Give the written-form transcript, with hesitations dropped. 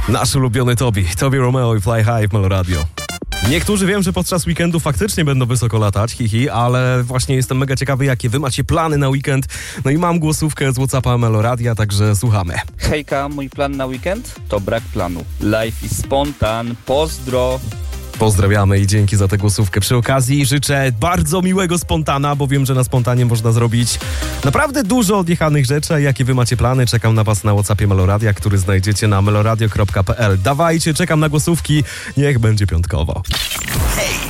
Nasz ulubiony Tobi Romeo i Fly High w Meloradio. Niektórzy wiem, że podczas weekendu faktycznie będą wysoko latać, ale właśnie jestem mega ciekawy, jakie wy macie plany na weekend. No i mam głosówkę z WhatsAppa Meloradia, także słuchamy. Hejka, mój plan na weekend to brak planu. Life is spontan, pozdro. Pozdrawiamy i dzięki za tę głosówkę. Przy okazji życzę bardzo miłego spontana, bo wiem, że na spontanie można zrobić naprawdę dużo odjechanych rzeczy. A jakie wy macie plany? Czekam na was na WhatsAppie Meloradia, który znajdziecie na meloradio.pl. Dawajcie, czekam na głosówki. Niech będzie piątkowo. Hej!